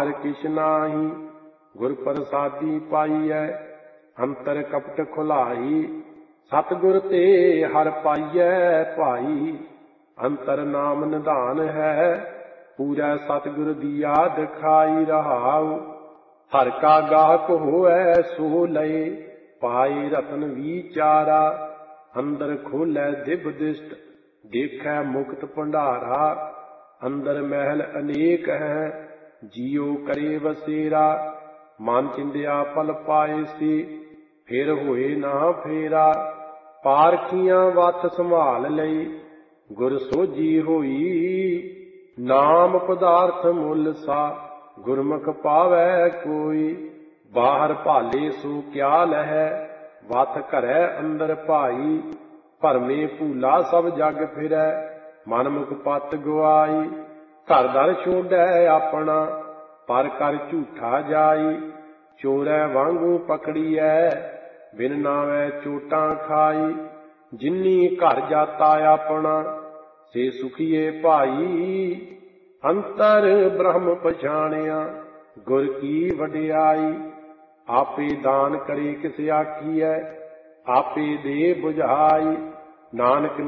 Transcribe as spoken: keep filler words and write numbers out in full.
बाहर किछ नाही। गुर प्रसादी पाईऐ अंतर कपट खुलाही। सतगुर ते हर पाईऐ भाई। अंतर नाम निधान है पूरै सतगुर दिया दिखाई रहाऊ। हर का गाहक होए सो लय पाए रतन विचारा। अंदर खोलै दिव्य दिष्ट देखै मुक्त भंडारा। अंदर महल अनेक है जियो करे बसेरा। मन चिंदिया पल पाए से फिर होए ना फेरा। पारखियां वत संभाल लई गुर सोझी होई। नाम पदार्थ मुल सा गुरमुख पावै कोई। बाहर भाले सो क्या लहै वत घरै अंदर भाई। भरमे भूला सब जग फिरै मनमुख पत गुआई। घर दर छोड़ै अपना पर कर झूठा जाई। चोरै वांगू पकड़िऐ बिन नावै चोटां खाई। जिन्नी घर जाता अपना से सुखिए भाई। अंतर ब्रह्म पछाणिया गुर की वडियाई। आपे दान करे किस आखिऐ आपे दे बुझाई। नानक